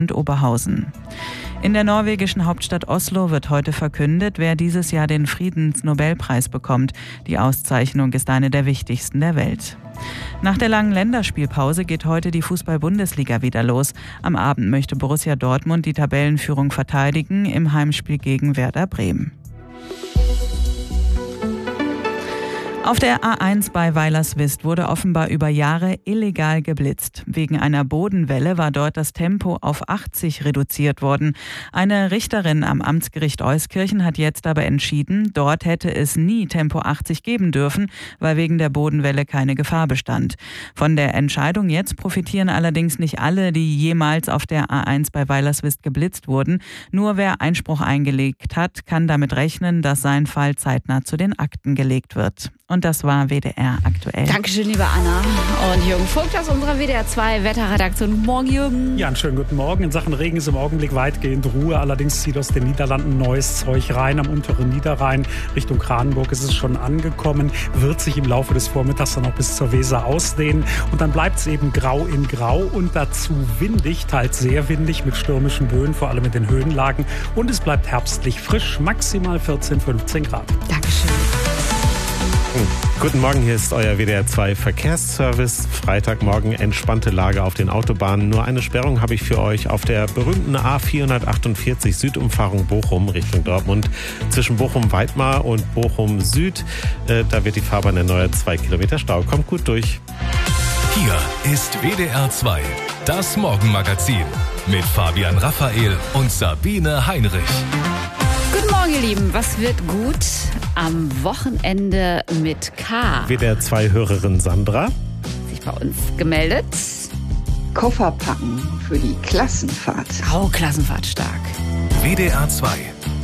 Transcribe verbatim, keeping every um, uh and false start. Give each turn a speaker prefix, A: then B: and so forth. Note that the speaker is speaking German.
A: und Oberhausen. In der norwegischen Hauptstadt Oslo wird heute verkündet, wer dieses Jahr den Friedensnobelpreis bekommt. Die Auszeichnung ist eine der wichtigsten der Welt. Nach der langen Länderspielpause geht heute die Fußball-Bundesliga wieder los. Am Abend möchte Borussia Dortmund die Tabellenführung verteidigen im Heimspiel gegen Werder Bremen. Auf der A eins bei Weilerswist wurde offenbar über Jahre illegal geblitzt. Wegen einer Bodenwelle war dort das Tempo auf achtzig reduziert worden. Eine Richterin am Amtsgericht Euskirchen hat jetzt aber entschieden, dort hätte es nie Tempo achtzig geben dürfen, weil wegen der Bodenwelle keine Gefahr bestand. Von der Entscheidung jetzt profitieren allerdings nicht alle, die jemals auf der A eins bei Weilerswist geblitzt wurden. Nur wer Einspruch eingelegt hat, kann damit rechnen, dass sein Fall zeitnah zu den Akten gelegt wird. Und das war W D R aktuell.
B: Dankeschön, liebe Anna. Und Jürgen Vogt aus unserer W D R zwei Wetterredaktion. Guten Morgen, Jürgen.
C: Ja, einen schönen guten Morgen. In Sachen Regen ist im Augenblick weitgehend Ruhe. Allerdings zieht aus den Niederlanden neues Zeug rein. Am unteren Niederrhein Richtung Kranenburg ist es schon angekommen. Wird sich im Laufe des Vormittags dann auch bis zur Weser ausdehnen. Und dann bleibt es eben grau in grau und dazu windig, teils sehr windig mit stürmischen Böen, vor allem in den Höhenlagen. Und es bleibt herbstlich frisch, maximal vierzehn, fünfzehn Grad.
B: Dankeschön.
D: Guten Morgen, hier ist euer W D R zwei Verkehrsservice. Freitagmorgen entspannte Lage auf den Autobahnen. Nur eine Sperrung habe ich für euch auf der berühmten A vierhundertachtundvierzig Südumfahrung Bochum Richtung Dortmund. Zwischen Bochum-Weidmar und Bochum-Süd. Äh, da wird die Fahrbahn erneuert. Zwei Kilometer Stau. Kommt gut durch.
E: Hier ist W D R zwei, das Morgenmagazin mit Fabian Raphael und Sabine Heinrich.
B: Guten Morgen, ihr Lieben. Was wird gut am Wochenende mit K?
D: W D R zwei Hörerin Sandra.
B: Sich bei uns gemeldet.
F: Koffer packen für die Klassenfahrt.
B: Oh, Klassenfahrt stark.
E: W D R zwei.